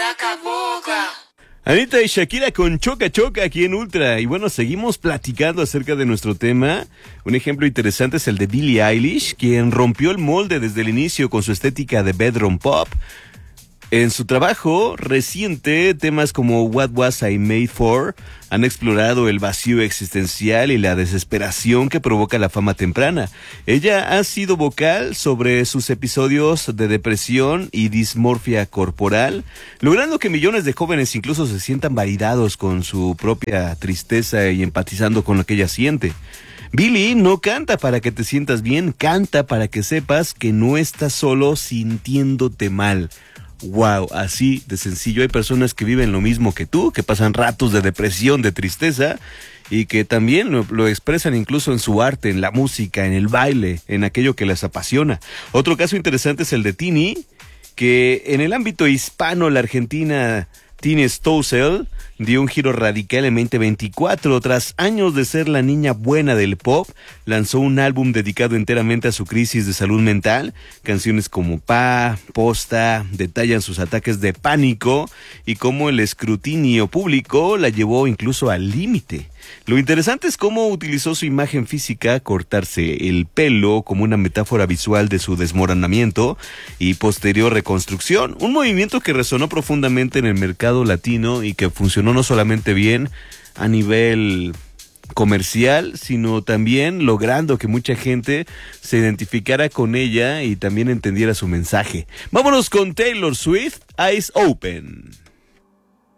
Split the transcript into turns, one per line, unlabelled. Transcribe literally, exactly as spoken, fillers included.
Vaca boca.
Anita y Shakira con Choca Choca aquí en Ultra. Y bueno, seguimos platicando acerca de nuestro tema. Un ejemplo interesante es el de Billie Eilish, quien rompió el molde desde el inicio con su estética de bedroom pop. En su trabajo reciente, temas como What Was I Made For han explorado el vacío existencial y la desesperación que provoca la fama temprana. Ella ha sido vocal sobre sus episodios de depresión y dismorfia corporal, logrando que millones de jóvenes incluso se sientan validados con su propia tristeza y empatizando con lo que ella siente. Billie no canta para que te sientas bien, canta para que sepas que no estás solo sintiéndote mal. Wow, así de sencillo. Hay personas que viven lo mismo que tú, que pasan ratos de depresión, de tristeza, y que también lo, lo expresan incluso en su arte, en la música, en el baile, en aquello que les apasiona. Otro caso interesante es el de Tini, que en el ámbito hispano, la argentina Tini Stoessel dio un giro radical en veinte veinticuatro. Tras años de ser la niña buena del pop, lanzó un álbum dedicado enteramente a su crisis de salud mental. Canciones como Pa, Posta, detallan sus ataques de pánico y cómo el escrutinio público la llevó incluso al límite. Lo interesante es cómo utilizó su imagen física, cortarse el pelo como una metáfora visual de su desmoronamiento y posterior reconstrucción, un movimiento que resonó profundamente en el mercado latino y que funcionó no solamente bien a nivel comercial, sino también logrando que mucha gente se identificara con ella y también entendiera su mensaje. Vámonos con Taylor Swift, Eyes Open.